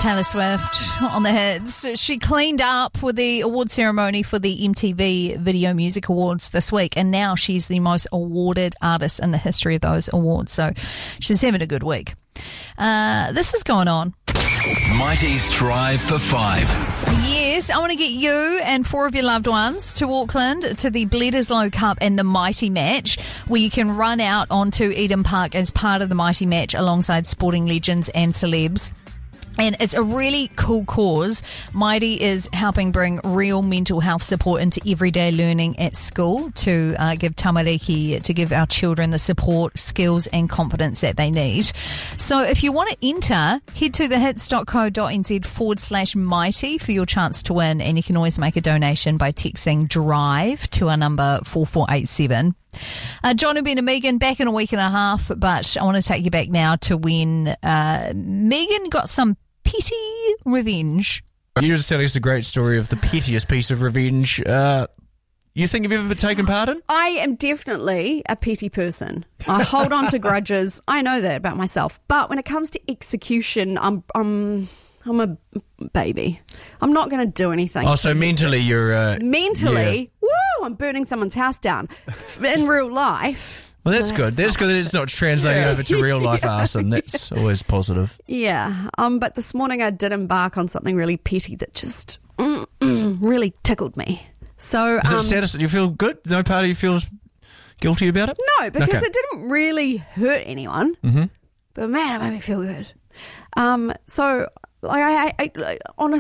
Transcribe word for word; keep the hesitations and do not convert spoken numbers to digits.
Taylor Swift on the hits. She cleaned up with the award ceremony for the M T V Video Music Awards this week, and now she's the most awarded artist in the history of those awards. So she's having a good week. Uh, this is going on. Mighty's Drive for Five. Yes, I want to get you and four of your loved ones to Auckland to the Bledisloe Cup and the Mighty Match, where you can run out onto Eden Park as part of the Mighty Match alongside sporting legends and celebs. And it's a really cool cause. Mighty is helping bring real mental health support into everyday learning at school to uh, give tamariki, to give our children the support, skills and confidence that they need. So if you want to enter, head to thehits.co.nz forward slash mighty for your chance to win. And you can always make a donation by texting DRIVE to our number four four eight seven. Uh, John, Ben and Megan back in a week and a half, but I want to take you back now to when uh, Megan got some petty revenge. You were just telling us a great story of the pettiest piece of revenge. Uh, you think you've ever been taken part in? I am definitely a petty person. I hold on to grudges. I know that about myself. But when it comes to execution, I'm I'm I'm a baby. I'm not going to do anything. Oh, so mentally you're... Uh, mentally, yeah. woo, I'm burning someone's house down. In real life... Well, that's well, good. that's That's good that it's not translating yeah. over to real life arson. That's always positive. Yeah. Um. But this morning I did embark on something really petty that just mm, mm, really tickled me. So... Is um, it satisfying? You feel good? No part of you feels guilty about it? No, because Okay. it didn't really hurt anyone. Mm-hmm. But man, it made me feel good. Um. So... Like I, I, I, on a